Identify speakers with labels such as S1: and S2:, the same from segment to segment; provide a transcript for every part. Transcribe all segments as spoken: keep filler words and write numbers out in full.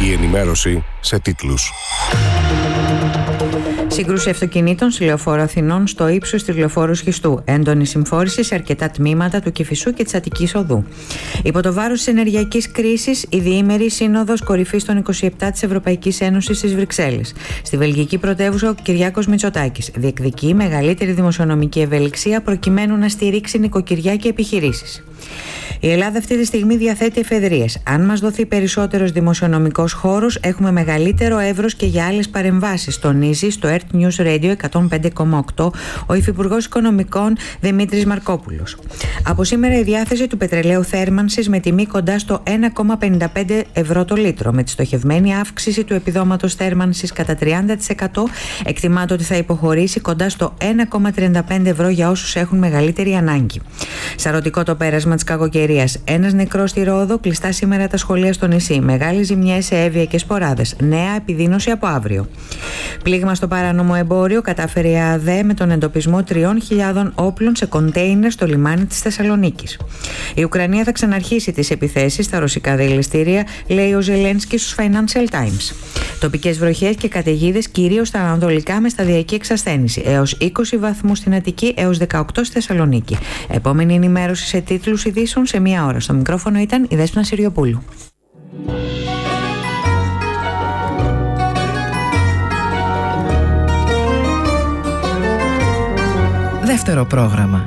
S1: Η ενημέρωση σε τίτλους.
S2: Σύγκρουση αυτοκινήτων στη λεωφόρο Αθηνών στο ύψος της λεωφόρου Σχιστού. Έντονη συμφόρηση σε αρκετά τμήματα του Κηφισού και της Αττικής Οδού. Υπό το βάρος της ενεργειακής κρίσης, η διήμερη σύνοδος κορυφής των είκοσι επτά της Ευρωπαϊκής Ένωσης στις Βρυξέλλες. Στη βελγική πρωτεύουσα, ο Κυριάκος Μητσοτάκης διεκδικεί μεγαλύτερη δημοσιονομική ευελιξία προκειμένου να στηρίξει νοικοκυριά και επιχειρήσεις. Η Ελλάδα αυτή τη στιγμή διαθέτει εφεδρείες. Αν μας δοθεί περισσότερος δημοσιονομικός χώρος, έχουμε μεγαλύτερο εύρος και για άλλες παρεμβάσεις, τονίζει στο ΕΡΤ News Radio εκατόν πέντε κόμμα οκτώ ο Υφυπουργός Οικονομικών Δημήτρης Μαρκόπουλος. Από σήμερα η διάθεση του πετρελαίου θέρμανσης με τιμή κοντά στο ένα κόμμα πενήντα πέντε ευρώ το λίτρο, με τη στοχευμένη αύξηση του επιδόματος θέρμανσης κατά τριάντα τοις εκατό, εκτιμάται ότι θα υποχωρήσει κοντά στο ένα κόμμα τριάντα πέντε ευρώ για όσους έχουν μεγαλύτερη ανάγκη. Σαρωτικό το πέρασμα της κακοκαιρίας. Ένας νεκρός στη Ρόδο, κλειστά σήμερα τα σχολεία στο νησί. Μεγάλες ζημιές σε Εύβοια και Σποράδες. Νέα επιδείνωση από αύριο. Πλήγμα στο παράνομο εμπόριο κατάφερε η ΑΔΕ με τον εντοπισμό τριών χιλιάδων όπλων σε κοντέινερ στο λιμάνι της Θεσσαλονίκης. Η Ουκρανία θα ξαναρχίσει τις επιθέσεις στα ρωσικά διελιστήρια, λέει ο Ζελένσκι στους Financial Times. Τοπικές βροχές και καταιγίδες κυρίως στα ανατολικά με σταδιακή εξασθένηση. Έως είκοσι βαθμούς στην Αττική, έως δεκαοκτώ στη Θεσσαλονίκη. Επόμενη ενημέρωση σε τίτλους ειδήσεων σε μία ώρα. Στο μικρόφωνο ήταν η Δέσποινα Συριοπούλου.
S3: Δεύτερο πρόγραμμα.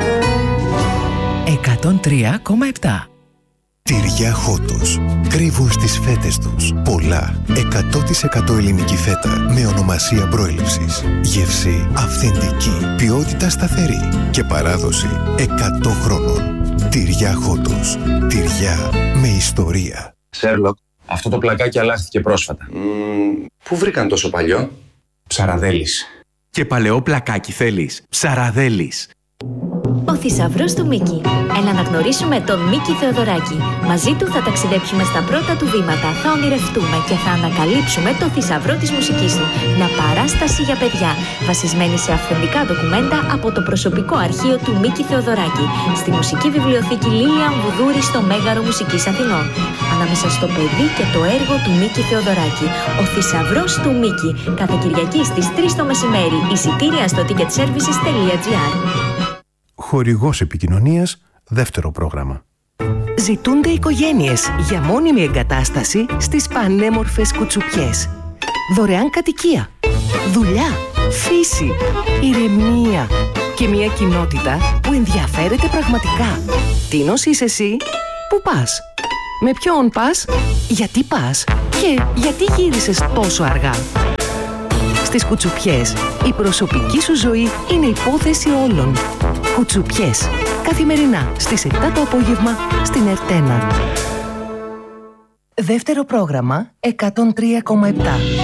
S3: εκατόν τρία κόμμα επτά.
S4: Τυριά Χότος. Κρύβουν στις φέτες τους πολλά εκατό τοις εκατό ελληνική φέτα με ονομασία προέλευσης. Γεύση αυθεντική, ποιότητα σταθερή και παράδοση εκατό χρόνων. Τυριά Χότος. Τυριά με ιστορία.
S5: Σέρλοκ, αυτό το πλακάκι αλλάχθηκε πρόσφατα.
S6: Mm, πού βρήκαν τόσο παλιό?
S5: Ψαραδέλης.
S7: Και παλαιό πλακάκι θέλεις? Ψαραδέλης.
S8: Ο θησαυρός του Μίκη. Έλα να γνωρίσουμε τον Μίκη Θεοδωράκη. Μαζί του θα ταξιδέψουμε στα πρώτα του βήματα, θα ονειρευτούμε και θα ανακαλύψουμε το θησαυρό της μουσικής του. Μια παράσταση για παιδιά, βασισμένη σε αυθεντικά ντοκουμέντα από το προσωπικό αρχείο του Μίκη Θεοδωράκη, στη Μουσική Βιβλιοθήκη Λίλιαν Βουδούρη στο Μέγαρο Μουσικής Αθηνών. Ανάμεσα στο παιδί και το έργο του Μίκη Θεοδωράκη. Ο θησαυρός του Μίκη. Κάθε Κυριακή στις τρεις το μεσημέρι. Εισιτήρια στο ticket services τελεία τζι άρ.
S4: Χορηγός επικοινωνίας, δεύτερο πρόγραμμα.
S3: Ζητούνται οικογένειες για μόνιμη εγκατάσταση στις πανέμορφες Κουτσουπιές. Δωρεάν κατοικία, δουλειά, φύση, ηρεμία και μια κοινότητα που ενδιαφέρεται πραγματικά. Τίνος είσαι εσύ? Πού πας? Με ποιον πας? Γιατί πας? Και γιατί γύρισες τόσο αργά? Στις Κουτσουπιές, η προσωπική σου ζωή είναι υπόθεση όλων. Κουτσουπιές, καθημερινά στις επτά το απόγευμα στην Ερτένα. Δεύτερο πρόγραμμα εκατόν τρία κόμμα επτά.